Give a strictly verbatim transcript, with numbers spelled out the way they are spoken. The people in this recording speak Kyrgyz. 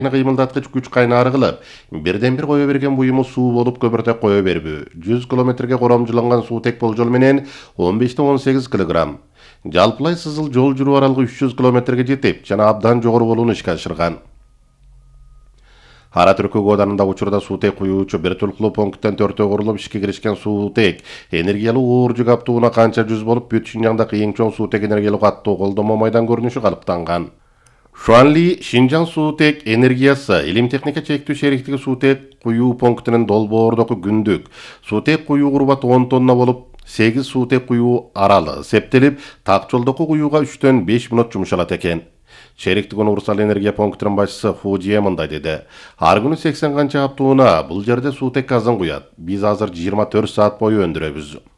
кыймылдаткыч күч кайнары кылып, бирден бир кое берген буюму суу болуп көмүртөк кое бербүү. жүз километрге коромжуланган суутек болжол менен он бештен он сегиз килограмм. Жалпылай сызыл жол жүрүү аралыгы үч жүз километрге жетип, жана абдан жогору болууну ишке ашырган. Ара Түркү кооданында учурда суутек куюучу бир тулкулуу пункттен төртөө курулуп ишке киришкен суутек энергиялуу оор жүк аптууна канча жүз болуп, бүт Шинжаңдагы эң чоң суутек энергиялык каттуу колдомо майдан көрүнүшү калыптанган. Шуанли Шинжаң суутек энергиясы илим техника чектүү шериктиги суутек куюу пунктунун долбоордогу күндүк суутек куюу курбаты он тонна болуп, сегиз суутек куюу аралы септелип, так жолдогу куюуга үчтөн беш мүнөт жумшалат экен. Шериктик универсал энергия пунктунун башчысы Фужие мындай деди. Ар күнү сексен канча аптууна бул жерде суутек газын куят. Биз азыр жыйырма төрт саат бою өндүрөбүз.